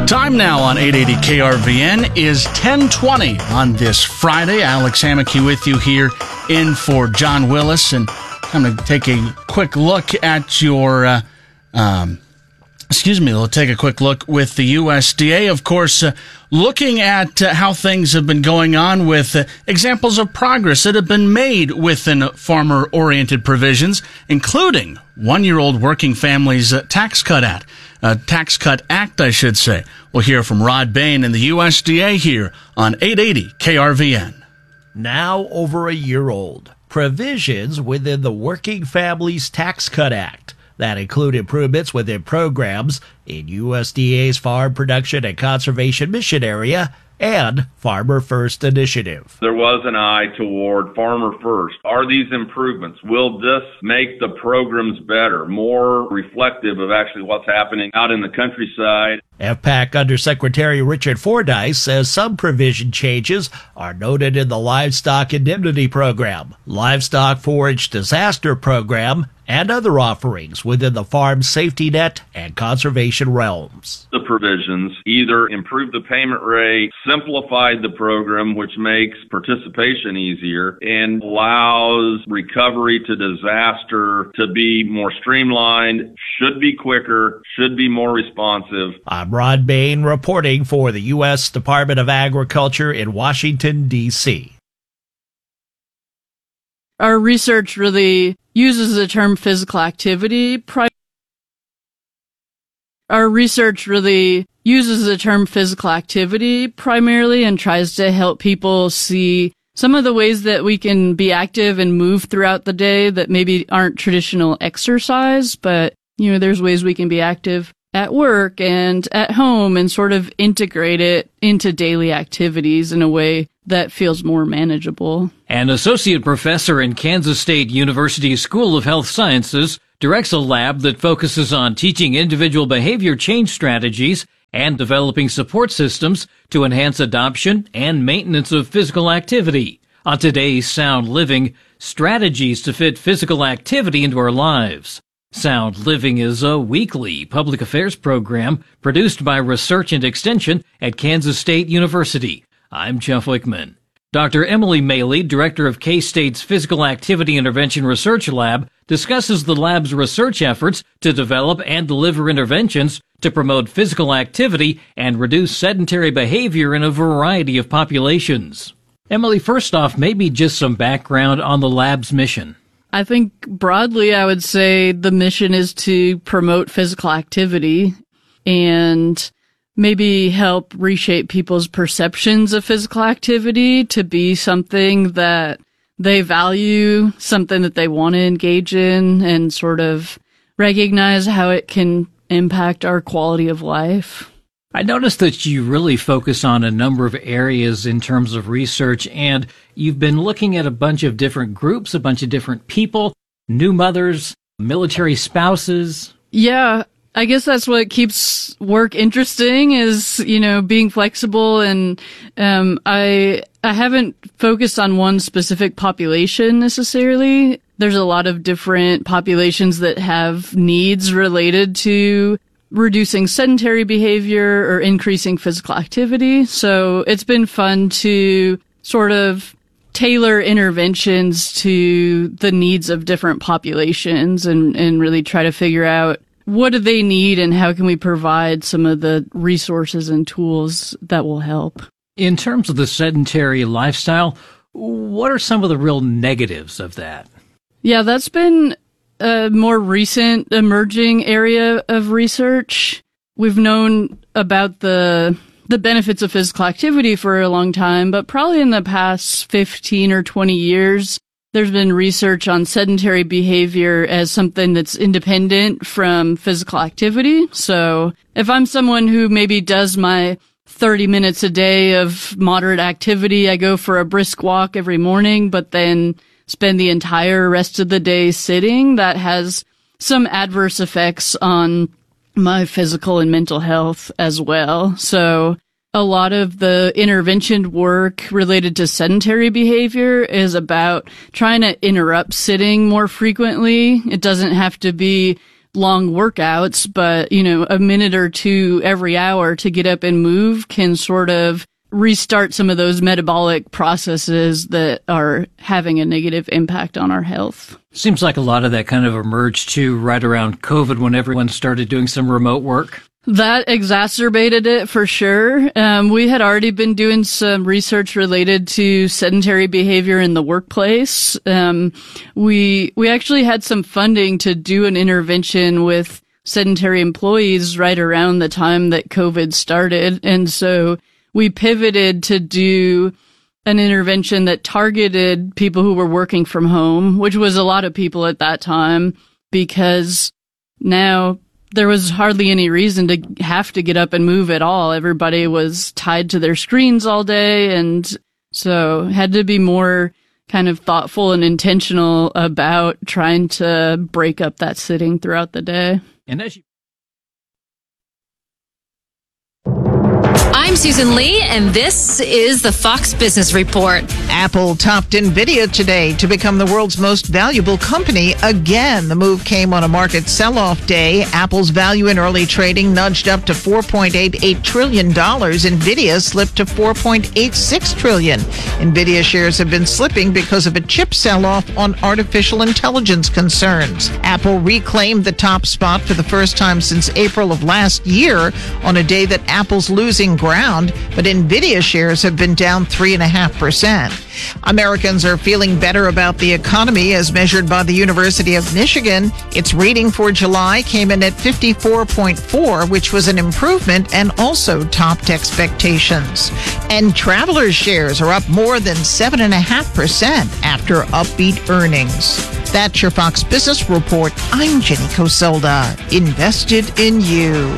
Time now on 880 KRVN is 10:20 on this Friday. Alex Hammocky with you here in for John Willis, and I'm going to take a quick look at your, we'll take a quick look with the USDA, of course, looking at how things have been going on with examples of progress that have been made within farmer-oriented provisions, including one-year-old Working Families Tax Cut Act. I should say. We'll hear from Rod Bain and the USDA here on 880 KRVN. Now over a year old, provisions within the Working Families Tax Cut Act that include improvements within programs in USDA's Farm Production and Conservation Mission Area and Farmer First Initiative. There was an eye toward Farmer First. Are these improvements? Will this make the programs better, more reflective of actually what's happening out in the countryside? FPAC Undersecretary Richard Fordyce says some provision changes are noted in the Livestock Indemnity Program, Livestock Forage Disaster Program, and other offerings within the farm safety net and conservation realms. The provisions either improve the payment rate, simplified the program, which makes participation easier, and allows recovery to disaster to be more streamlined, should be quicker, should be more responsive. I'm Rod Bain reporting for the U.S. Department of Agriculture in Washington, D.C. Our research really uses the term physical activity primarily and tries to help people see some of the ways that we can be active and move throughout the day that maybe aren't traditional exercise, but, there's ways we can be active at work and at home and sort of integrate it into daily activities in a way that feels more manageable. An associate professor in Kansas State University School of Health Sciences directs a lab that focuses on teaching individual behavior change strategies and developing support systems to enhance adoption and maintenance of physical activity. On today's Sound Living, strategies to fit physical activity into our lives. Sound Living is a weekly public affairs program produced by Research and Extension at Kansas State University. I'm Jeff Wickman. Dr. Emily Maley, director of K-State's Physical Activity Intervention Research Lab, discusses the lab's research efforts to develop and deliver interventions to promote physical activity and reduce sedentary behavior in a variety of populations. Emily, first off, maybe just some background on the lab's mission. I think broadly I would say the mission is to promote physical activity and maybe help reshape people's perceptions of physical activity to be something that they value, something that they want to engage in, and sort of recognize how it can impact our quality of life. I noticed that you really focus on a number of areas in terms of research, and you've been looking at a bunch of different groups, a bunch of different people, new mothers, military spouses. Yeah, I guess that's what keeps work interesting is, being flexible. And I haven't focused on one specific population necessarily. There's a lot of different populations that have needs related to reducing sedentary behavior or increasing physical activity. So it's been fun to sort of tailor interventions to the needs of different populations and really try to figure out what do they need and how can we provide some of the resources and tools that will help. In terms of the sedentary lifestyle, what are some of the real negatives of that? Yeah, that's been a more recent emerging area of research. We've known about the benefits of physical activity for a long time, but probably in the past 15 or 20 years, there's been research on sedentary behavior as something that's independent from physical activity. So if I'm someone who maybe does my 30 minutes a day of moderate activity, I go for a brisk walk every morning, but then spend the entire rest of the day sitting, that has some adverse effects on my physical and mental health as well. So a lot of the intervention work related to sedentary behavior is about trying to interrupt sitting more frequently. It doesn't have to be long workouts, but, a minute or two every hour to get up and move can sort of restart some of those metabolic processes that are having a negative impact on our health. Seems like a lot of that kind of emerged too right around COVID when everyone started doing some remote work. That exacerbated it for sure. We had already been doing some research related to sedentary behavior in the workplace. We actually had some funding to do an intervention with sedentary employees right around the time that COVID started. And so we pivoted to do an intervention that targeted people who were working from home, which was a lot of people at that time, because now there was hardly any reason to have to get up and move at all. Everybody was tied to their screens all day, and so had to be more kind of thoughtful and intentional about trying to break up that sitting throughout the day. And as you I'm Susan Lee, and this is the Fox Business Report. Apple topped NVIDIA today to become the world's most valuable company again. The move came on a market sell-off day. Apple's value in early trading nudged up to $4.88 trillion. NVIDIA slipped to $4.86 trillion. NVIDIA shares have been slipping because of a chip sell-off on artificial intelligence concerns. Apple reclaimed the top spot for the first time since April of last year on a day that Apple's losing ground, but NVIDIA shares have been down 3.5%. Americans are feeling better about the economy as measured by the University of Michigan. Its reading for July came in at 54.4, which was an improvement and also topped expectations. And Travelers shares are up more than 7.5% after upbeat earnings. That's your Fox Business Report. I'm Jenny Coselda. Invested in you.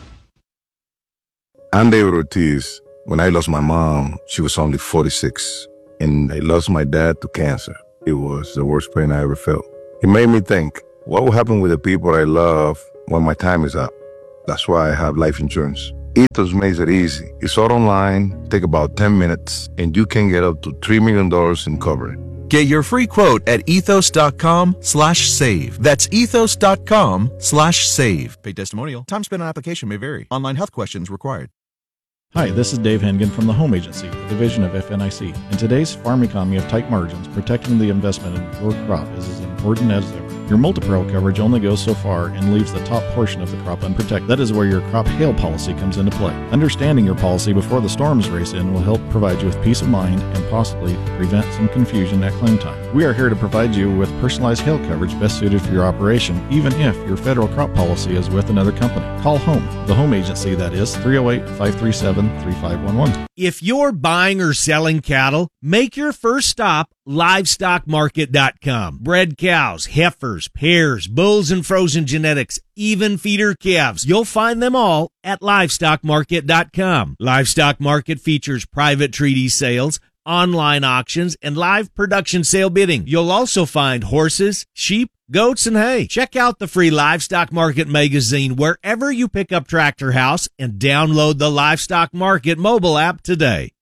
I'm David Ortiz. When I lost my mom, she was only 46. And I lost my dad to cancer. It was the worst pain I ever felt. It made me think, what will happen with the people I love when my time is up? That's why I have life insurance. Ethos makes it easy. It's all online, take about 10 minutes, and you can get up to $3 million in coverage. Get your free quote at ethos.com/save. That's ethos.com/save. Paid testimonial. Time spent on application may vary. Online health questions required. Hi, this is Dave Hengen from the Home Agency, a division of FNIC. In today's farm economy of tight margins, protecting the investment in your crop is as important as ever. Your multi-peril coverage only goes so far and leaves the top portion of the crop unprotected. That is where your crop hail policy comes into play. Understanding your policy before the storms race in will help provide you with peace of mind and possibly prevent some confusion at claim time. We are here to provide you with personalized hail coverage best suited for your operation, even if your federal crop policy is with another company. Call HOME, the Home Agency, that is 308-537-3511. If you're buying or selling cattle, make your first stop LivestockMarket.com. Bred cows, heifers, pairs, bulls and frozen genetics, even feeder calves. You'll find them all at LivestockMarket.com. Livestock Market features private treaty sales, online auctions, and live production sale bidding. You'll also find horses, sheep, goats, and hay. Check out the free Livestock Market magazine wherever you pick up Tractor House and download the Livestock Market mobile app today.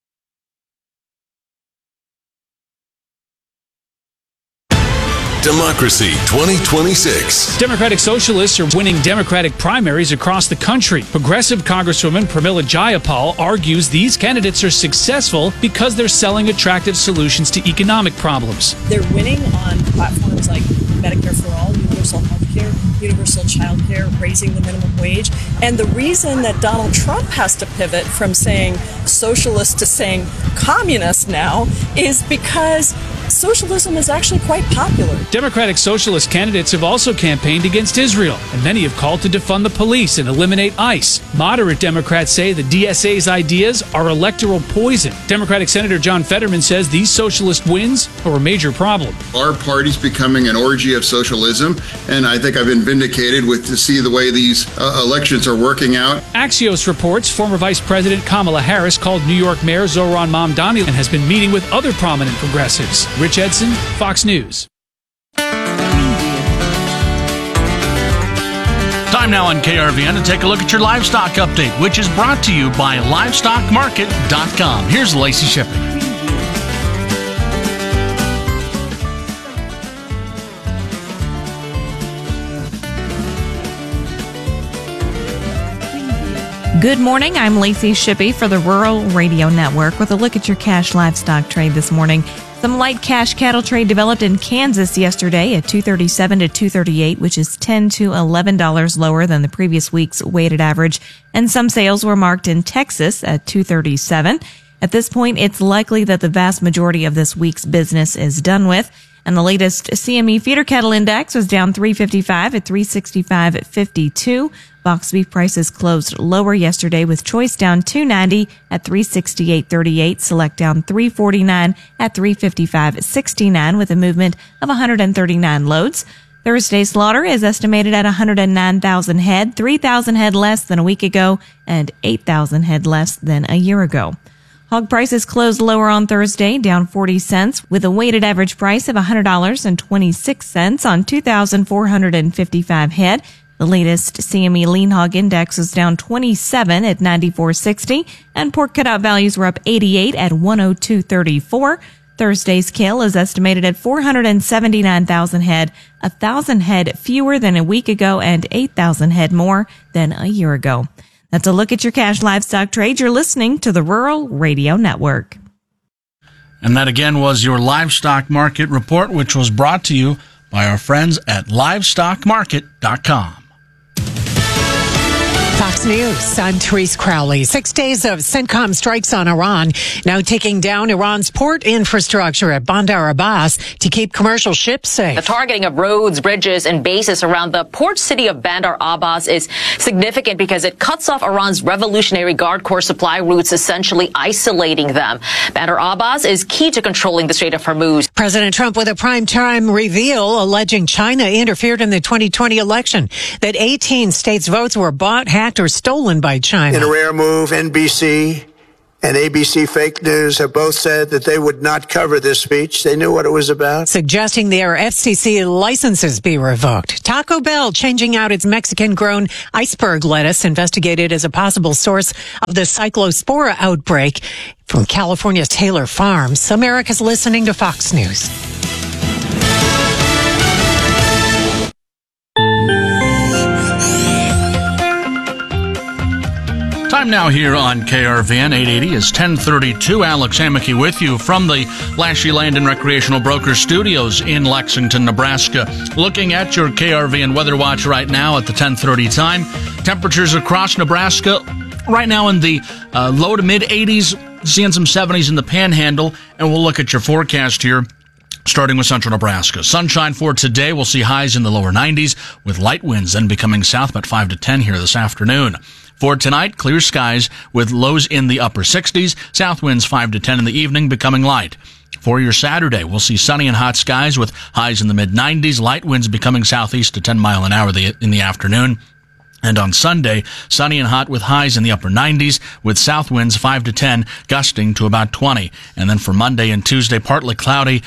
Democracy 2026. Democratic Socialists are winning Democratic primaries across the country. Progressive Congresswoman Pramila Jayapal argues these candidates are successful because they're selling attractive solutions to economic problems. They're winning on platforms like Medicare for All, universal health care, universal child care, raising the minimum wage. And the reason that Donald Trump has to pivot from saying socialist to saying communist now is because socialism is actually quite popular. Democratic Socialist candidates have also campaigned against Israel, and many have called to defund the police and eliminate ICE. Moderate Democrats say the DSA's ideas are electoral poison. Democratic Senator John Fetterman says these socialist wins are a major problem. Our party's becoming an orgy of socialism, and I think I've been vindicated to see the way these elections are working out. Axios reports former Vice President Kamala Harris called New York Mayor Zohran Mamdani and has been meeting with other prominent progressives. Rich Edson, Fox News. Time now on KRVN to take a look at your livestock update, which is brought to you by LivestockMarket.com. Here's Lacey Shipping. Good morning. I'm Lacey Shippey for the Rural Radio Network with a look at your cash livestock trade this morning. Some light cash cattle trade developed in Kansas yesterday at $237 to $238, which is $10 to $11 lower than the previous week's weighted average. And some sales were marked in Texas at $237. At this point, it's likely that the vast majority of this week's business is done with. And the latest CME feeder cattle index was down 355 at 365.52. Box beef prices closed lower yesterday with choice down 290 at 368.38, select down 349 at 355.69 with a movement of 139 loads. Thursday's slaughter is estimated at 109,000 head, 3,000 head less than a week ago and 8,000 head less than a year ago. Hog prices closed lower on Thursday, down 40 cents, with a weighted average price of $100.26 on 2,455 head. The latest CME lean hog index was down 27 at 94.60, and pork cutout values were up 88 at 102.34. Thursday's kill is estimated at 479,000 head, 1,000 head fewer than a week ago and 8,000 head more than a year ago. That's a look at your cash livestock trade. You're listening to the Rural Radio Network. And that again was your livestock market report, which was brought to you by our friends at livestockmarket.com. Fox News, I'm Therese Crowley. 6 days of CENTCOM strikes on Iran, now taking down Iran's port infrastructure at Bandar Abbas to keep commercial ships safe. The targeting of roads, bridges, and bases around the port city of Bandar Abbas is significant because it cuts off Iran's Revolutionary Guard Corps supply routes, essentially isolating them. Bandar Abbas is key to controlling the Strait of Hormuz. President Trump with a primetime reveal alleging China interfered in the 2020 election, that 18 states' votes were bought, hacked, or stolen by China. In a rare move, NBC and ABC Fake News have both said that they would not cover this speech. They knew what it was about. Suggesting their FCC licenses be revoked. Taco Bell changing out its Mexican-grown iceberg lettuce, investigated as a possible source of the cyclospora outbreak from California's Taylor Farms. America's listening to Fox News. Time now here on KRVN 880 is 10:32. Alex Hammocky with you from the Lashley Land and Recreational Broker Studios in Lexington, Nebraska. Looking at your KRVN Weather Watch right now at the 10:30 time. Temperatures across Nebraska right now in the low to mid 80s, seeing some 70s in the Panhandle, and we'll look at your forecast here. Starting with central Nebraska. Sunshine for today. We'll see highs in the lower 90s with light winds then becoming south about 5 to 10 here this afternoon. For tonight, clear skies with lows in the upper 60s, south winds 5 to 10 in the evening becoming light. For your Saturday, we'll see sunny and hot skies with highs in the mid-90s, light winds becoming southeast to 10 mile an hour in the afternoon. And on Sunday, sunny and hot with highs in the upper 90s with south winds 5 to 10, gusting to about 20. And then for Monday and Tuesday, partly cloudy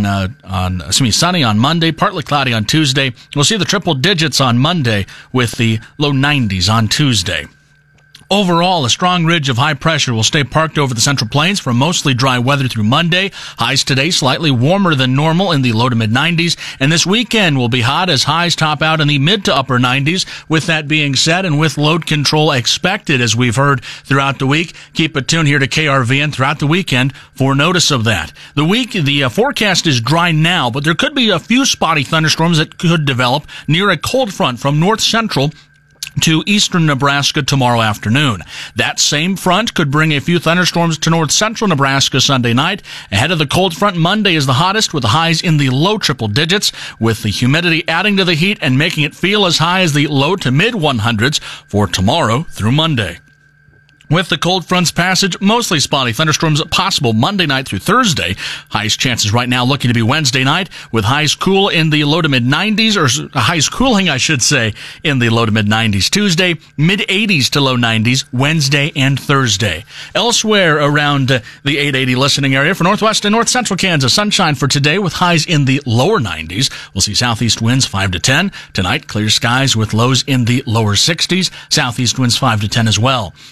sunny on Monday, partly cloudy on Tuesday. We'll see the triple digits on Monday with the low 90s on Tuesday. Overall, a strong ridge of high pressure will stay parked over the Central Plains for mostly dry weather through Monday. Highs today slightly warmer than normal in the low to mid-90s. And this weekend will be hot as highs top out in the mid to upper 90s. With that being said, and with load control expected, as we've heard throughout the week, keep it tuned here to KRVN throughout the weekend for notice of that. The forecast is dry now, but there could be a few spotty thunderstorms that could develop near a cold front from north central to eastern Nebraska tomorrow afternoon. That same front could bring a few thunderstorms to north central Nebraska Sunday night. Ahead of the cold front, Monday is the hottest with the highs in the low triple digits, with the humidity adding to the heat and making it feel as high as the low to mid 100s for tomorrow through Monday. With the cold front's passage, mostly spotty thunderstorms possible Monday night through Thursday. Highest chances right now looking to be Wednesday night, with highs cool in the low to mid 90s, or highs cooling, I should say, in the low to mid 90s Tuesday, mid 80s to low 90s Wednesday and Thursday. Elsewhere around the 880 listening area for northwest and north central Kansas, sunshine for today with highs in the lower 90s. We'll see southeast winds 5 to 10. Tonight, clear skies with lows in the lower 60s. Southeast winds 5 to 10 as well. For your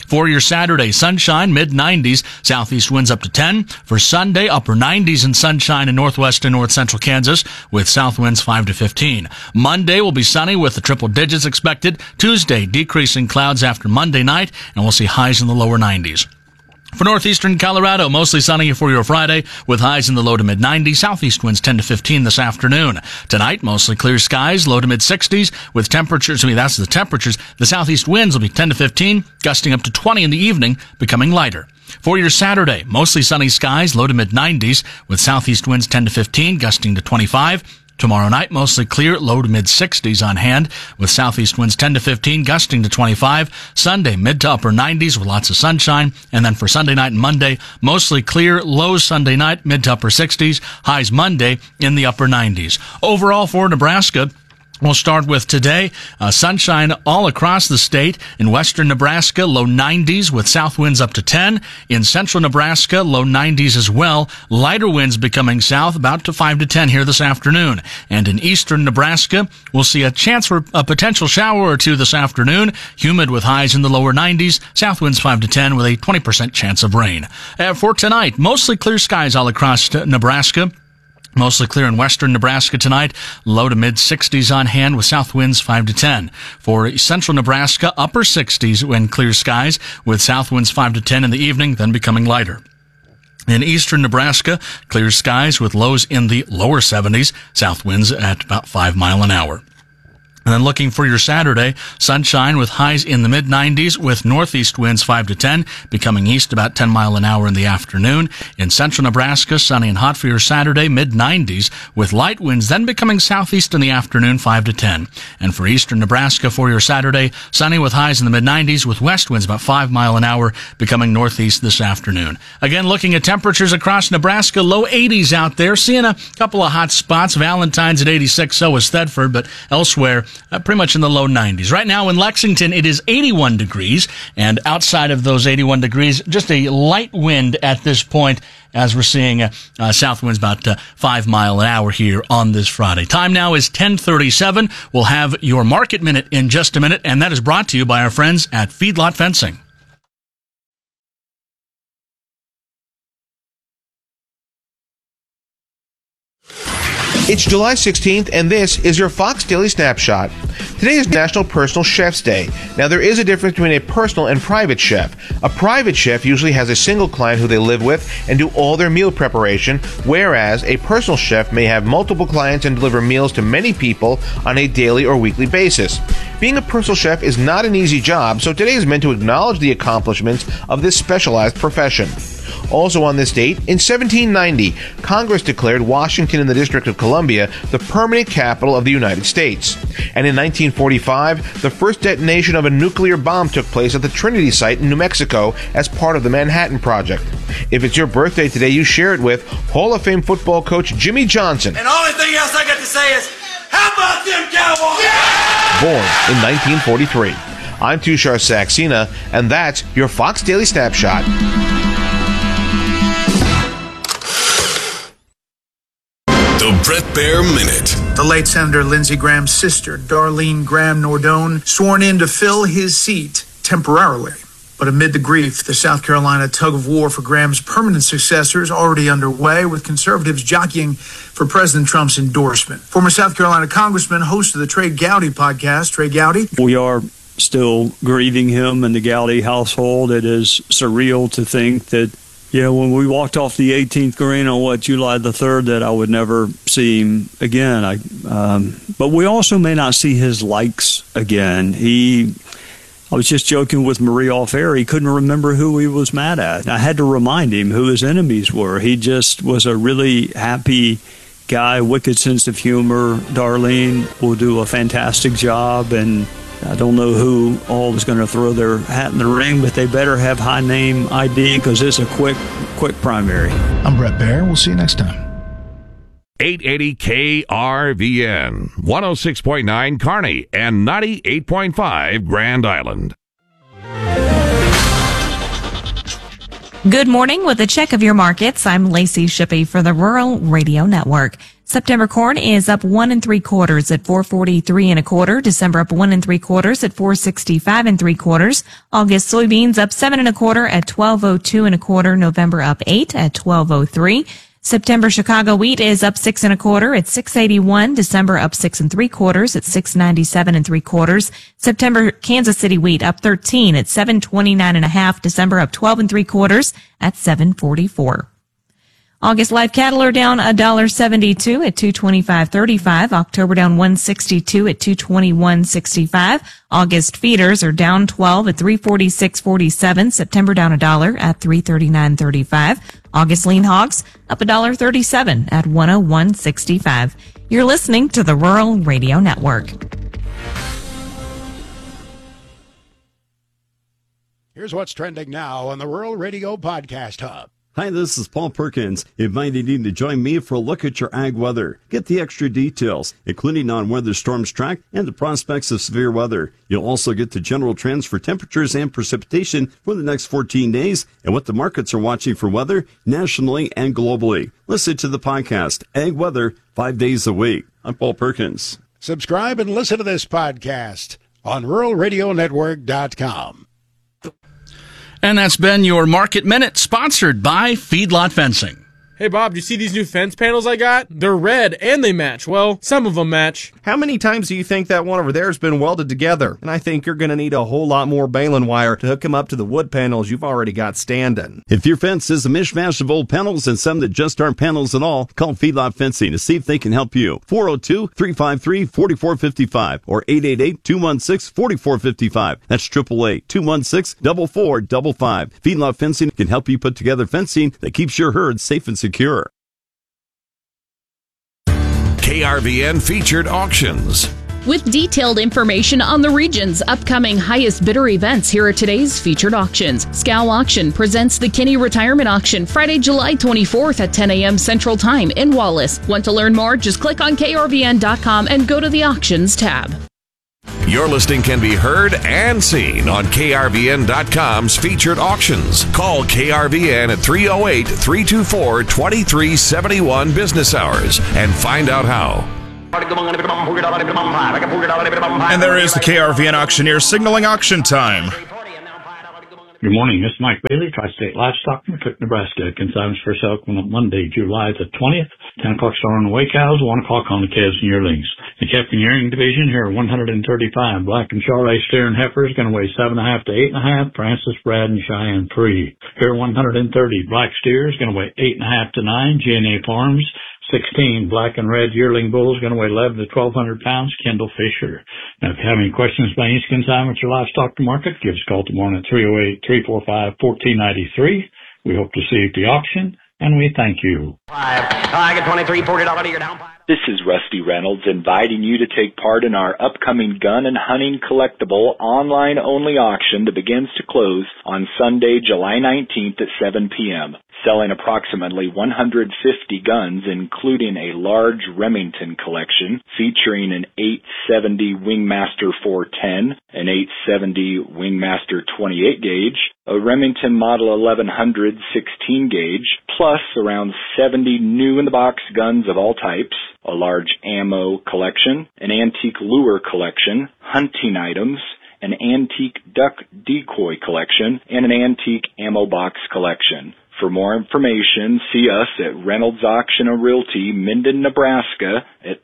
Saturday, sunshine, mid-90s, southeast winds up to 10. For Sunday, upper 90s and sunshine in northwest and north central Kansas with south winds 5 to 15. Monday will be sunny with the triple digits expected. Tuesday, decreasing clouds after Monday night, and we'll see highs in the lower 90s. For northeastern Colorado, mostly sunny for your Friday with highs in the low to mid-90s. Southeast winds 10 to 15 this afternoon. Tonight, mostly clear skies, low to mid-60s with temperatures. That's the temperatures. The southeast winds will be 10 to 15, gusting up to 20 in the evening, becoming lighter. For your Saturday, mostly sunny skies, low to mid-90s with southeast winds 10 to 15, gusting to 25. Tomorrow night, mostly clear, low to mid-60s on hand, with southeast winds 10 to 15, gusting to 25. Sunday, mid to upper 90s with lots of sunshine. And then for Sunday night and Monday, mostly clear, lows Sunday night, mid to upper 60s, highs Monday in the upper 90s. Overall for Nebraska, we'll start with today. Sunshine all across the state. In western Nebraska, low 90s with south winds up to 10. In central Nebraska, low 90s as well. Lighter winds becoming south, about to 5 to 10 here this afternoon. And in eastern Nebraska, we'll see a chance for a potential shower or two this afternoon. Humid with highs in the lower 90s. South winds 5 to 10 with a 20% chance of rain. For tonight, mostly clear skies all across Nebraska. Mostly clear in western Nebraska tonight, low to mid-60s on hand with south winds 5 to 10. For central Nebraska, upper 60s when clear skies with south winds 5 to 10 in the evening, then becoming lighter. In eastern Nebraska, clear skies with lows in the lower 70s, south winds at about 5 miles an hour. And then looking for your Saturday, sunshine with highs in the mid-90s with northeast winds 5 to 10, becoming east about 10 miles an hour in the afternoon. In central Nebraska, sunny and hot for your Saturday, mid-90s with light winds, then becoming southeast in the afternoon 5 to 10. And for eastern Nebraska for your Saturday, sunny with highs in the mid-90s with west winds about 5 miles an hour, becoming northeast this afternoon. Again, looking at temperatures across Nebraska, low 80s out there, seeing a couple of hot spots. Valentine's at 86, so is Thedford, but elsewhere, pretty much in the low 90s. Right now in Lexington, it is 81 degrees, and outside of those 81 degrees, just a light wind at this point as we're seeing south winds about 5 miles an hour here on this Friday. Time now is 10:37. We'll have your Market Minute in just a minute, and that is brought to you by our friends at Feedlot Fencing. It's July 16th, and this is your Fox Daily Snapshot. Today is National Personal Chef's Day. Now, there is a difference between a personal and private chef. A private chef usually has a single client who they live with and do all their meal preparation, whereas a personal chef may have multiple clients and deliver meals to many people on a daily or weekly basis. Being a personal chef is not an easy job, so today is meant to acknowledge the accomplishments of this specialized profession. Also on this date, in 1790, Congress declared Washington in the District of Columbia the permanent capital of the United States. And in 1945, the first detonation of a nuclear bomb took place at the Trinity site in New Mexico as part of the Manhattan Project. If it's your birthday today, you share it with Hall of Fame football coach Jimmy Johnson. And the only thing else I got to say is, how about them Cowboys? Yeah! Born in 1943. I'm Tushar Saxena, and that's your Fox Daily Snapshot. The Bret Baier Minute. The late Senator Lindsey Graham's sister, Darlene Graham Nordone, sworn in to fill his seat temporarily. But amid the grief, the South Carolina tug-of-war for Graham's permanent successor is already underway, with conservatives jockeying for President Trump's endorsement. Former South Carolina Congressman, host of the Trey Gowdy podcast, Trey Gowdy. We are still grieving him and the Gowdy household. It is surreal to think that, when we walked off the 18th green on July the 3rd, that I would never see him again. But we also may not see his likes again. I was just joking with Marie off air. He couldn't remember who he was mad at. I had to remind him who his enemies were. He just was a really happy guy, wicked sense of humor. Darlene will do a fantastic job, and I don't know who all is going to throw their hat in the ring, but they better have high name ID because it's a quick primary. I'm Bret Baier. We'll see you next time. 880 KRVN, 106.9 Kearney, and 98.5 Grand Island. Good morning. With a check of your markets, I'm Lacey Shippey for the Rural Radio Network. September corn is up 1 3/4 at $4.43 1/4. December up 1 3/4 at $4.65 3/4. August soybeans up 7 1/4 at $12.02 1/4. November up 8 at $12.03. September Chicago wheat is up 6 1/4 at $6.81. December up 6 3/4 at $6.97 3/4. September Kansas City wheat up 13 at $7.29 1/2. December up 12 3/4 at $7.44. August live cattle are down $1.72 at $225.35. October down $1.62 at $221.65. August feeders are down 12 at $346.47. September down $1 at $339.35. August lean hogs up $1.37 at $101.65. You're listening to the Rural Radio Network. Here's what's trending now on the Rural Radio Podcast Hub. Hi, this is Paul Perkins, inviting you to join me for a look at your ag weather. Get the extra details, including on weather storms track and the prospects of severe weather. You'll also get the general trends for temperatures and precipitation for the next 14 days and what the markets are watching for weather nationally and globally. Listen to the podcast, Ag Weather, 5 days a week. I'm Paul Perkins. Subscribe and listen to this podcast on RuralRadioNetwork.com. And that's been your Market Minute, sponsored by Feedlot Fencing. Hey, Bob, do you see these new fence panels I got? They're red, and they match. Well, some of them match. How many times do you think that one over there has been welded together? And I think you're going to need a whole lot more baling wire to hook them up to the wood panels you've already got standing. If your fence is a mishmash of old panels and some that just aren't panels at all, call Feedlot Fencing to see if they can help you. 402-353-4455 or 888-216-4455. That's 888-216-4455. Feedlot Fencing can help you put together fencing that keeps your herd safe and secure. KRVN featured auctions. With detailed information on the region's upcoming highest bidder events, here are today's featured auctions. Scow Auction presents the Kinney Retirement Auction Friday, July 24th at 10 a.m. Central Time in Wallace. Want to learn more? Just click on krvn.com and go to the Auctions tab. Your listing can be heard and seen on KRVN.com's featured auctions. Call KRVN at 308-324-2371 business hours and find out how. And there is the KRVN auctioneer signaling auction time. Good morning, this is Mike Bailey, Tri-State Livestock from Cook, Nebraska. Consignments for sale on Monday, July the 20th. 10 o'clock start on the weigh cows, 1 o'clock on the calves and yearlings. The calf and yearling division here are 135. Black and Charolais steer and heifer is going to weigh 7.5 to 8.5. Francis, Brad, and Cheyenne free. Here 130. Black steer is going to weigh 8.5 to 9. G&A Farms. 16 black and red yearling bulls going to weigh 11 to 1,200 pounds. Kendall Fisher. Now, if you have any questions about any consignment your livestock to market, give us a call tomorrow at 308-345-1493. We hope to see you at the auction, and we thank you. I get $23, $40 you're down. This is Rusty Reynolds inviting you to take part in our upcoming gun and hunting collectible online-only auction that begins to close on Sunday, July 19th at 7 p.m. Selling approximately 150 guns, including a large Remington collection featuring an 870 Wingmaster 410, an 870 Wingmaster 28 gauge, a Remington Model 1100 16 gauge, plus around 70 new-in-the-box guns of all types, a large ammo collection, an antique lure collection, hunting items, an antique duck decoy collection, and an antique ammo box collection. For more information, see us at Reynolds Auction and Realty, Minden, Nebraska at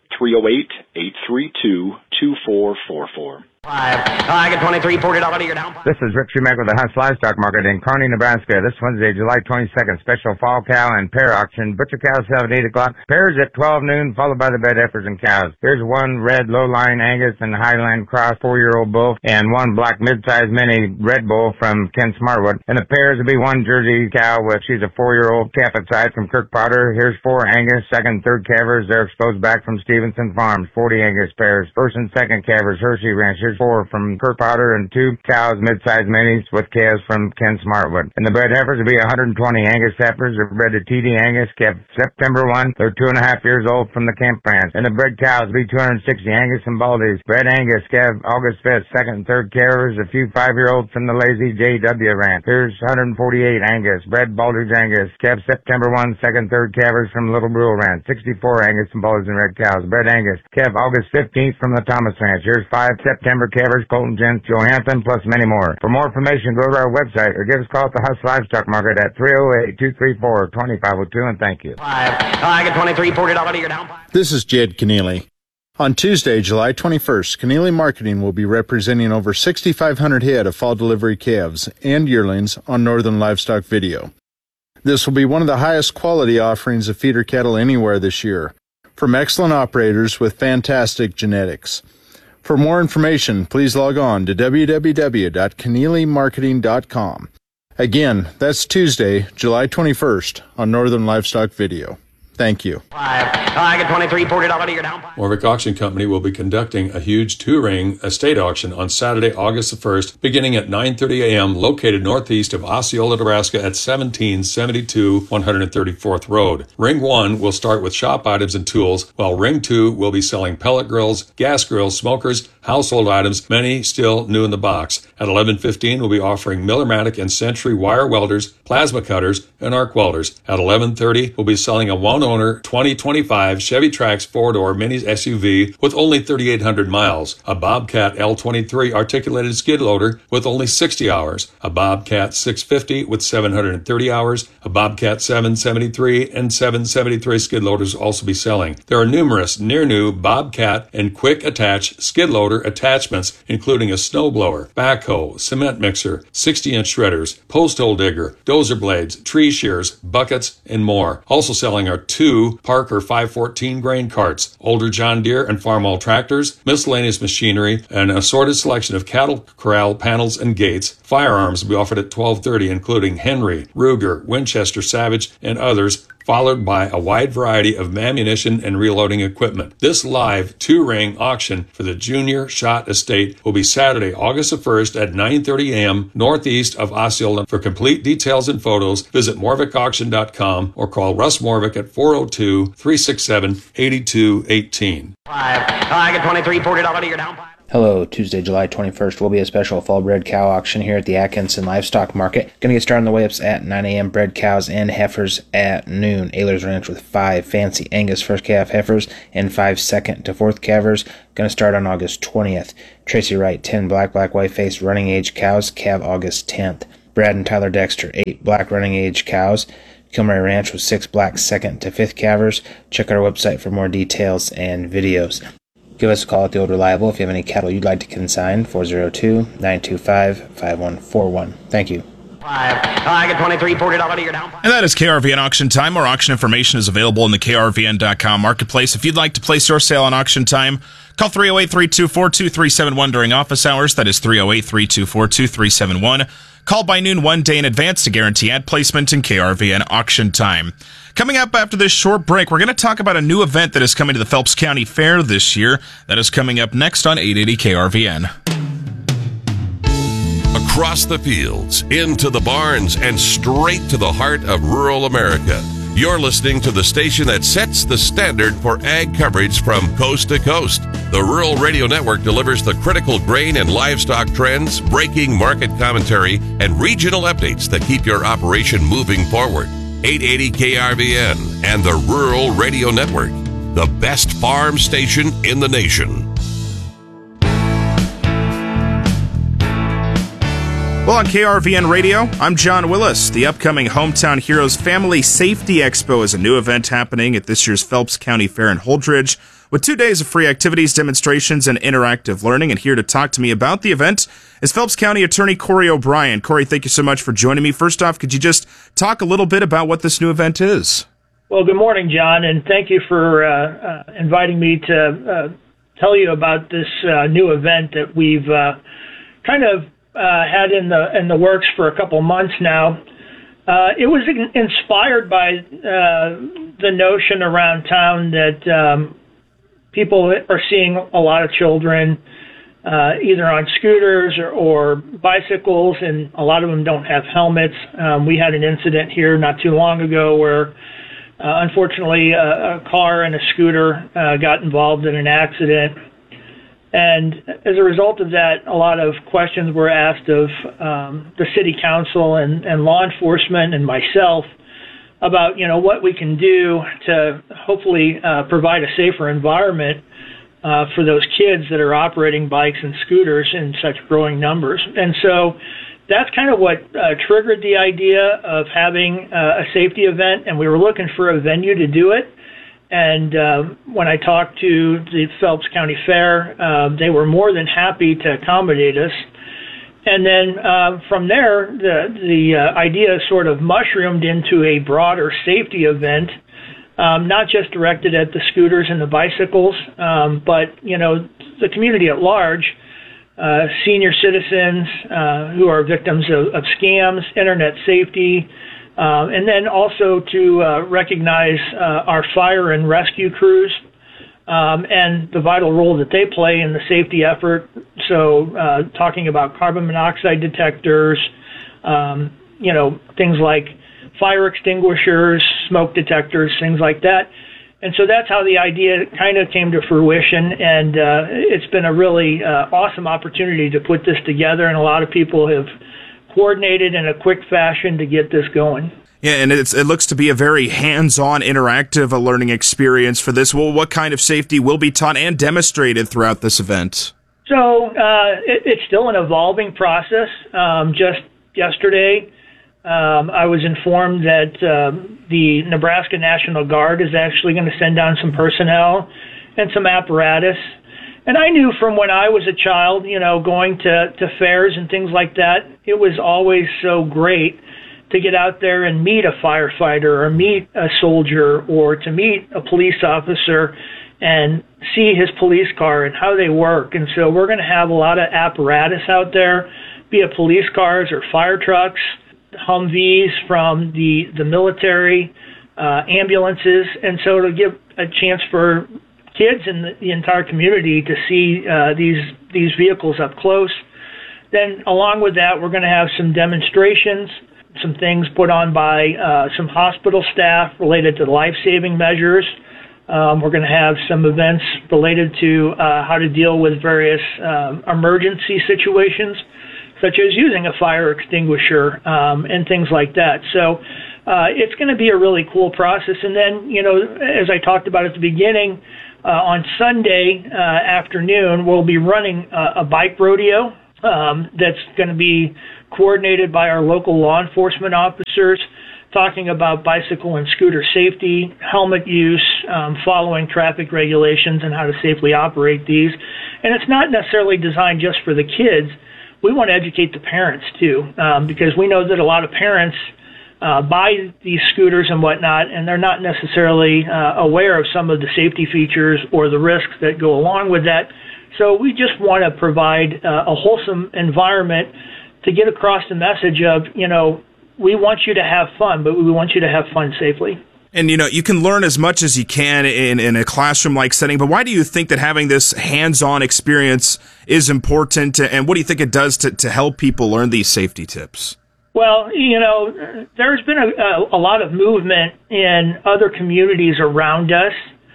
308-832-2444. I get $23, $40 you're down. This is Rick Schumacher with the Hunt's Livestock Market in Kearney, Nebraska. This Wednesday, July 22nd, special fall cow and pair auction. Butcher cows sell at 8 o'clock. Pairs at 12 noon, followed by the bed heifers and cows. Here's one red low-line Angus and Highland Cross 4-year-old bull and one black mid-size mini red bull from Ken Smartwood. And the pairs will be one Jersey cow with, she's a 4-year-old calf at side from Kirk Potter. Here's 4 Angus, second, third calvers. They're exposed back from Steve Stevenson Farms, 40 Angus pairs. First and second calvers, Hershey Ranch. Here's 4 from Kurt Powder and 2 cows, mid-sized minis with calves from Ken Smartwood. And the bred heifers will be 120 Angus heifers. They're bred to TD Angus, kept September 1. They're 2.5 years old from the camp branch. And the bred cows will be 260 Angus and Baldies. Bred Angus, calf August 5th, second and third calvers. A few 5-year-olds from the Lazy JW Ranch. Here's 148 Angus. Bred Baldridge Angus, calf September 1, second, third calvers from Little Brule Ranch. 64 Angus and Baldies and red cows. Bred Angus, calf August 15th from the Thomas Ranch. Here's 5 September calvers, Colton Gent, Johansson, plus many more. For more information, go to our website or give us a call at the Huss Livestock Market at 308-234-2502, and thank you. I get 23, $40 you're down. This is Jed Keneally. On Tuesday, July 21st, Keneally Marketing will be representing over 6,500 head of fall delivery calves and yearlings on Northern Livestock Video. This will be one of the highest quality offerings of feeder cattle anywhere this year, from excellent operators with fantastic genetics. For more information, please log on to www.keneallymarketing.com. Again, that's Tuesday, July 21st on Northern Livestock Video. Thank you. I get 23, $40 you're down. Morvick Auction Company will be conducting a huge 2-ring estate auction on Saturday, August the 1st, beginning at 9:30 a.m., located northeast of Osceola, Nebraska at 1772 134th Road. Ring 1 will start with shop items and tools, while Ring 2 will be selling pellet grills, gas grills, smokers, household items, many still new in the box. At 11:15, we'll be offering Millermatic and Century wire welders, plasma cutters, and arc welders. At 11:30, we'll be selling a one-owner 2025 Chevy Trax 4-door mini SUV with only 3,800 miles, a Bobcat L23 articulated skid loader with only 60 hours, a Bobcat 650 with 730 hours, a Bobcat 773 and 773 skid loaders will also be selling. There are numerous near-new Bobcat and quick attach skid loader attachments, including a snowblower, backhoe, cement mixer, 60-inch shredders, post hole digger, dozer blades, tree shears, buckets, and more. Also selling are 2 Parker 514 grain carts, older John Deere and Farmall tractors, miscellaneous machinery, and an assorted selection of cattle corral panels and gates. Firearms will be offered at 12:30, including Henry, Ruger, Winchester, Savage, and others, followed by a wide variety of ammunition and reloading equipment. This live 2-ring auction for the Junior Shot Estate will be Saturday, August the 1st at 9:30 a.m. northeast of Osceola. For complete details and photos, visit morvickauction.com or call Russ Morvick at 402-367-8218. I get 23, $40 you're down. Hello, Tuesday, July 21st will be a special fall bred cow auction here at the Atkinson Livestock Market. Going to get started on the way ups at 9 a.m. Bred cows and heifers at noon. Ehlers Ranch with 5 fancy Angus first calf heifers and 5 second to fourth calvers. Going to start on August 20th. Tracy Wright, 10 black white face running age cows, calve August 10th. Brad and Tyler Dexter, 8 black running age cows. Kilmary Ranch with 6 black second to fifth calvers. Check our website for more details and videos. Give us a call at the Old Reliable if you have any cattle you'd like to consign, 402-925-5141. Thank you. I get 23, $40 you're down. And that is KRVN Auction Time. More auction information is available in the KRVN.com marketplace. If you'd like to place your sale on Auction Time, call 308-324-2371 during office hours. That is 308-324-2371. Call by noon 1 day in advance to guarantee ad placement in KRVN Auction Time. Coming up after this short break, we're going to talk about a new event that is coming to the Phelps County Fair this year. That is coming up next on 880 KRVN. Across the fields, into the barns, and straight to the heart of rural America. You're listening to the station that sets the standard for ag coverage from coast to coast. The Rural Radio Network delivers the critical grain and livestock trends, breaking market commentary, and regional updates that keep your operation moving forward. 880 KRVN and the Rural Radio Network, the best farm station in the nation. Well, on KRVN Radio, I'm John Willis. The upcoming Hometown Heroes Family Safety Expo is a new event happening at this year's Phelps County Fair in Holdridge, with 2 days of free activities, demonstrations, and interactive learning. And here to talk to me about the event is Phelps County Attorney Corey O'Brien. Corey, thank you so much for joining me. First off, could you just talk a little bit about what this new event is? Well, good morning, John, and thank you for inviting me to tell you about this new event that we've kind of had in the works for a couple months now. It was inspired by the notion around town that people are seeing a lot of children either on scooters or bicycles, and a lot of them don't have helmets. We had an incident here not too long ago where, unfortunately, a car and a scooter got involved in an accident. And as a result of that, a lot of questions were asked of the city council and law enforcement and myself about, what we can do to hopefully provide a safer environment for those kids that are operating bikes and scooters in such growing numbers. And so that's kind of what triggered the idea of having a safety event, and we were looking for a venue to do it. And when I talked to the Phelps County Fair, they were more than happy to accommodate us. And then from there, the idea sort of mushroomed into a broader safety event, not just directed at the scooters and the bicycles, but, the community at large, senior citizens who are victims of scams, internet safety, and then also to recognize our fire and rescue crews and the vital role that they play in the safety effort. So talking about carbon monoxide detectors, things like fire extinguishers, smoke detectors, things like that. And so that's how the idea kind of came to fruition, and it's been a really awesome opportunity to put this together, and a lot of people have coordinated in a quick fashion to get this going. Yeah, and it looks to be a very hands-on, interactive learning experience for this. Well, what kind of safety will be taught and demonstrated throughout this event? So it's still an evolving process. Just yesterday, I was informed that the Nebraska National Guard is actually going to send down some personnel and some apparatus. And I knew from when I was a child, going to fairs and things like that, it was always so great to get out there and meet a firefighter or meet a soldier or to meet a police officer and see his police car and how they work. And so we're going to have a lot of apparatus out there, be it police cars or fire trucks, Humvees from the military, ambulances. And so to give a chance for kids in the entire community to see these vehicles up close. Then along with that, we're going to have some demonstrations, some things put on by some hospital staff related to life-saving measures. We're going to have some events related to how to deal with various emergency situations, such as using a fire extinguisher and things like that. So it's going to be a really cool process. And then, as I talked about at the beginning, on Sunday afternoon, we'll be running a bike rodeo that's going to be coordinated by our local law enforcement officers, talking about bicycle and scooter safety, helmet use, following traffic regulations, and how to safely operate these. And it's not necessarily designed just for the kids. We want to educate the parents, too, because we know that a lot of parents buy these scooters and whatnot, and they're not necessarily aware of some of the safety features or the risks that go along with that. So we just want to provide a wholesome environment to get across the message of, we want you to have fun, but we want you to have fun safely. And, you can learn as much as you can in a classroom-like setting, but why do you think that having this hands-on experience is important, and what do you think it does to help people learn these safety tips? Well, there's been a lot of movement in other communities around us,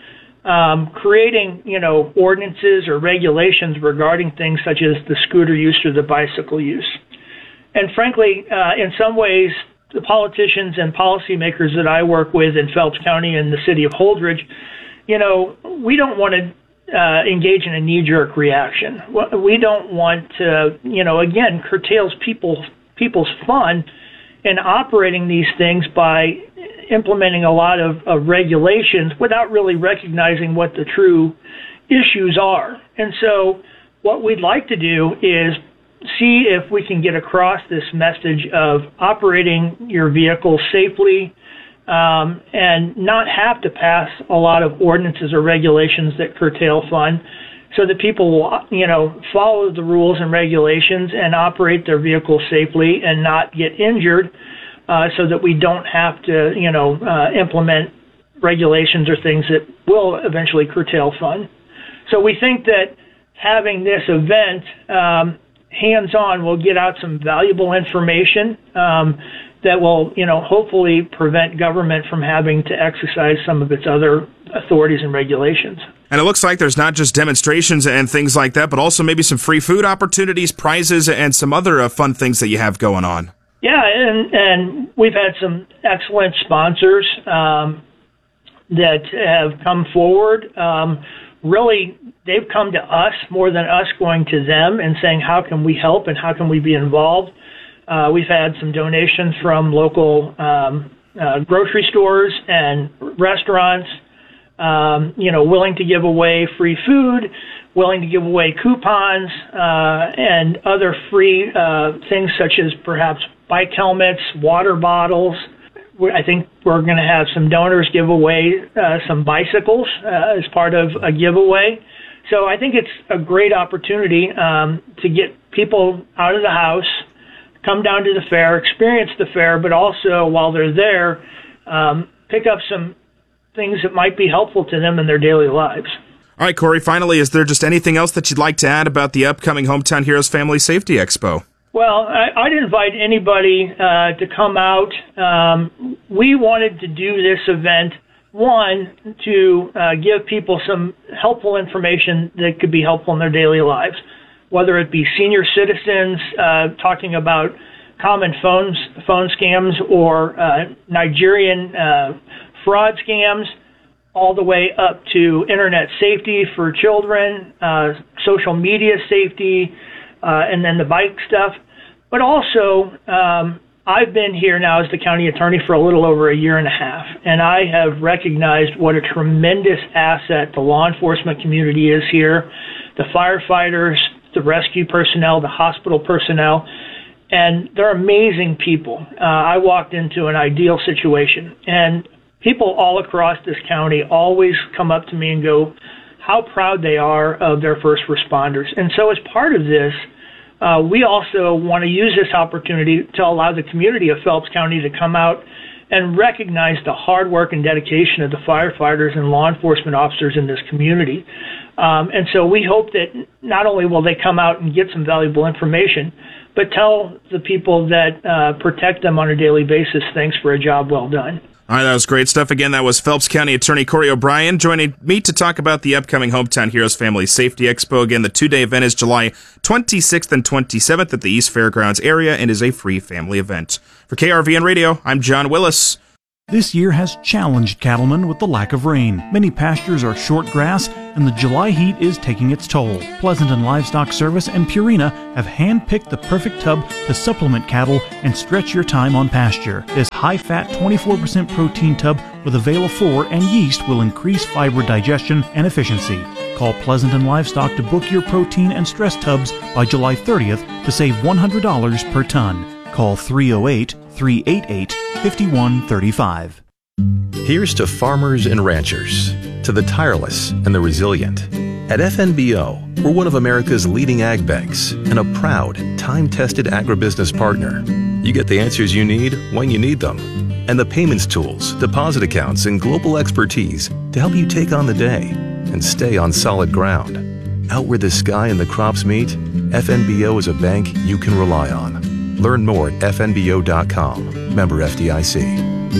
creating, ordinances or regulations regarding things such as the scooter use or the bicycle use. And frankly, in some ways, the politicians and policymakers that I work with in Phelps County and the city of Holdridge, we don't want to engage in a knee-jerk reaction. We don't want to, again, curtails people's fun in operating these things by implementing a lot of regulations without really recognizing what the true issues are. And so what we'd like to do is see if we can get across this message of operating your vehicle safely and not have to pass a lot of ordinances or regulations that curtail fun, so that people will, follow the rules and regulations and operate their vehicles safely and not get injured, so that we don't have to, implement regulations or things that will eventually curtail fun. So we think that having this event hands-on will get out some valuable information that will, hopefully prevent government from having to exercise some of its other authorities and regulations. And it looks like there's not just demonstrations and things like that, but also maybe some free food opportunities, prizes, and some other fun things that you have going on. Yeah, and we've had some excellent sponsors that have come forward. Really, they've come to us more than us going to them and saying, how can we help and how can we be involved? We've had some donations from local grocery stores and restaurants, willing to give away free food, willing to give away coupons, and other free things such as perhaps bike helmets, water bottles. I think we're going to have some donors give away some bicycles as part of a giveaway. So I think it's a great opportunity to get people out of the house, come down to the fair, experience the fair, but also while they're there, pick up some things that might be helpful to them in their daily lives. All right, Corey, finally, is there just anything else that you'd like to add about the upcoming Hometown Heroes Family Safety Expo? Well, I'd invite anybody to come out. We wanted to do this event, one, to give people some helpful information that could be helpful in their daily lives, whether it be senior citizens talking about common phone scams or Nigerian fraud scams, all the way up to internet safety for children, social media safety, and then the bike stuff. But also, I've been here now as the county attorney for a little over a year and a half, and I have recognized what a tremendous asset the law enforcement community is here, the firefighters, the rescue personnel, the hospital personnel, and they're amazing people. I walked into an ideal situation, and people all across this county always come up to me and go how proud they are of their first responders. And so as part of this, we also want to use this opportunity to allow the community of Phelps County to come out and recognize the hard work and dedication of the firefighters and law enforcement officers in this community. And so we hope that not only will they come out and get some valuable information, but tell the people that protect them on a daily basis, thanks for a job well done. All right, that was great stuff. Again, that was Phelps County Attorney Corey O'Brien joining me to talk about the upcoming Hometown Heroes Family Safety Expo. Again, the two-day event is July 26th and 27th at the East Fairgrounds area and is a free family event. For KRVN Radio, I'm John Willis. This year has challenged cattlemen with the lack of rain. Many pastures are short grass, and the July heat is taking its toll. Pleasanton Livestock Service and Purina have hand-picked the perfect tub to supplement cattle and stretch your time on pasture. This high-fat, 24% protein tub with Avela 4 and yeast will increase fiber digestion and efficiency. Call Pleasanton Livestock to book your protein and stress tubs by July 30th to save $100 per ton. Call 308-388-5135. Here's to farmers and ranchers, to the tireless and the resilient. At FNBO, we're one of America's leading ag banks and a proud, time-tested agribusiness partner. You get the answers you need when you need them, and the payments tools, deposit accounts, and global expertise to help you take on the day and stay on solid ground. Out where the sky and the crops meet, FNBO is a bank you can rely on. Learn more at fnbo.com. Member FDIC.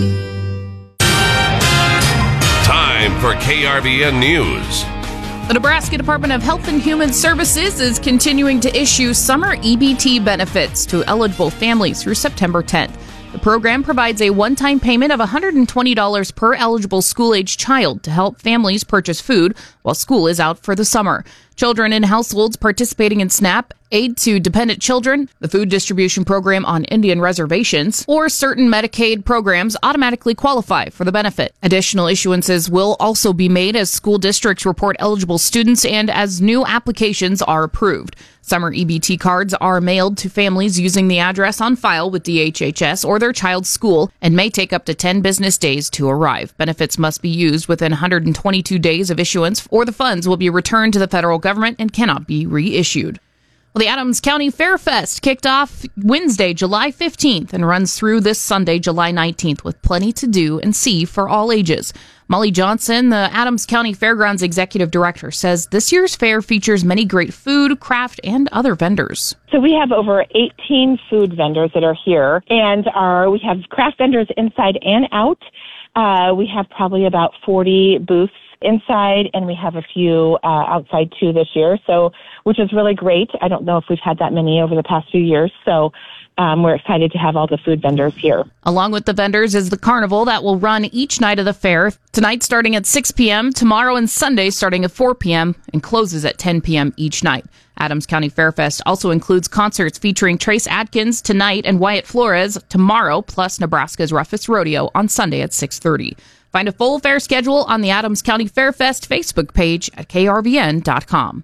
Time for KRVN News. The Nebraska Department of Health and Human Services is continuing to issue summer EBT benefits to eligible families through September 10th. The program provides a one-time payment of $120 per eligible school-age child to help families purchase food while school is out for the summer. Children in households participating in SNAP, Aid to Dependent Children, the food distribution program on Indian reservations, or certain Medicaid programs automatically qualify for the benefit. Additional issuances will also be made as school districts report eligible students and as new applications are approved. Summer EBT cards are mailed to families using the address on file with DHHS or their child's school and may take up to 10 business days to arrive. Benefits must be used within 122 days of issuance or the funds will be returned to the federal government and cannot be reissued. Well, the Adams County Fair Fest kicked off Wednesday, July 15th, and runs through this Sunday, July 19th, with plenty to do and see for all ages. Molly Johnson, the Adams County Fairgrounds Executive Director, says this year's fair features many great food, craft, and other vendors. So we have over 18 food vendors that are here, and we have craft vendors inside and out. We have probably about 40 booths inside, and we have a few outside too this year, which is really great. I don't know if we've had that many over the past few years, so we're excited to have all the food vendors here. Along with the vendors is the carnival that will run each night of the fair, tonight starting at 6 p.m., tomorrow and Sunday starting at 4 p.m., and closes at 10 p.m. each night. Adams County Fairfest also includes concerts featuring Trace Adkins tonight and Wyatt Flores tomorrow, plus Nebraska's Roughest Rodeo on Sunday at 6:30. Find a full fair schedule on the Adams County Fairfest Facebook page at krvn.com.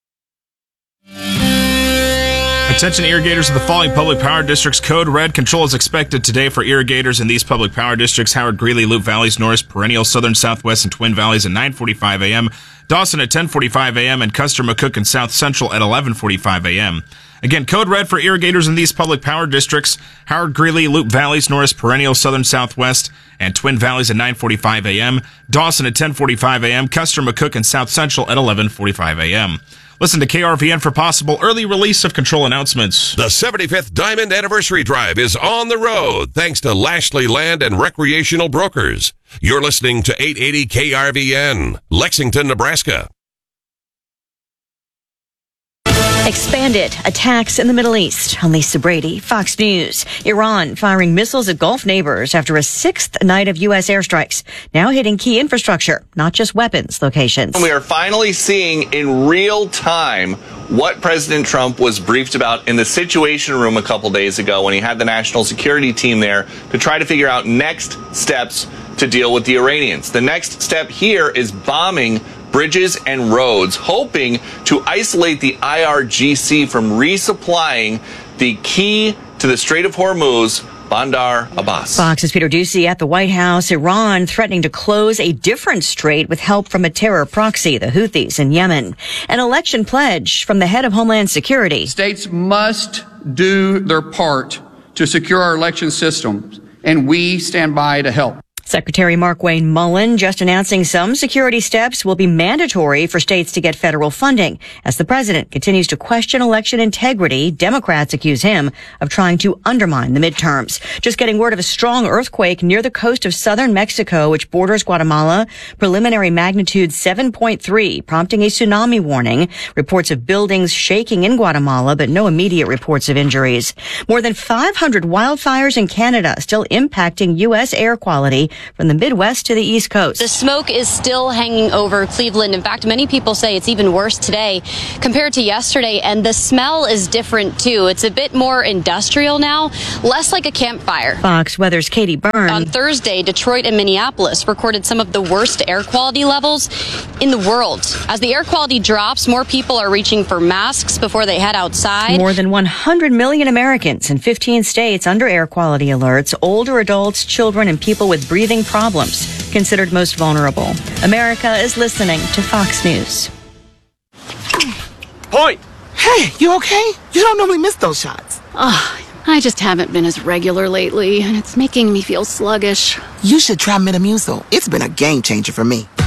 Attention irrigators of the following public power districts. Code Red control is expected today for irrigators in these public power districts: Howard, Greeley, Loup Valleys, Norris, Perennial, Southern, Southwest, and Twin Valleys at 9:45 a.m., Dawson at 10:45 a.m., and Custer, McCook, and South Central at 11:45 a.m. Again, Code Red for irrigators in these public power districts: Howard, Greeley, Loup Valleys, Norris, Perennial, Southern, Southwest, and Twin Valleys at 9:45 a.m., Dawson at 10:45 a.m., Custer, McCook, and South Central at 11:45 a.m. Listen to KRVN for possible early release of control announcements. The 75th Diamond Anniversary Drive is on the road thanks to Lashley Land and Recreational Brokers. You're listening to 880 KRVN, Lexington, Nebraska. Expanded attacks in the Middle East. I'm Lisa Brady, Fox News. Iran firing missiles at Gulf neighbors after a sixth night of U.S. airstrikes, now hitting key infrastructure, not just weapons locations. We are finally seeing in real time what President Trump was briefed about in the Situation Room a couple days ago when he had the national security team there to try to figure out next steps to deal with the Iranians. The next step here is bombing bridges and roads, hoping to isolate the IRGC from resupplying the key to the Strait of Hormuz, Bandar Abbas. Fox's Peter Doocy at the White House. Iran threatening to close a different strait with help from a terror proxy, the Houthis in Yemen. An election pledge from the head of Homeland Security. States must do their part to secure our election systems, and we stand by to help. Secretary Mark Wayne Mullen just announcing some security steps will be mandatory for states to get federal funding. As the president continues to question election integrity, Democrats accuse him of trying to undermine the midterms. Just getting word of a strong earthquake near the coast of southern Mexico, which borders Guatemala. Preliminary magnitude 7.3, prompting a tsunami warning. Reports of buildings shaking in Guatemala, but no immediate reports of injuries. More than 500 wildfires in Canada still impacting U.S. air quality from the Midwest to the East Coast. The smoke is still hanging over Cleveland. In fact, many people say it's even worse today compared to yesterday, and the smell is different too. It's a bit more industrial now, less like a campfire. Fox Weather's Katie Byrne. On Thursday, Detroit and Minneapolis recorded some of the worst air quality levels in the world. As the air quality drops, more people are reaching for masks before they head outside. More than 100 million Americans in 15 states under air quality alerts. Older adults, children, and people with breathing problems considered most vulnerable. America is listening to Fox News. Point! Hey, you okay? You don't normally miss those shots. I just haven't been as regular lately, and it's making me feel sluggish. You should try Metamucil. It's been a game changer for me.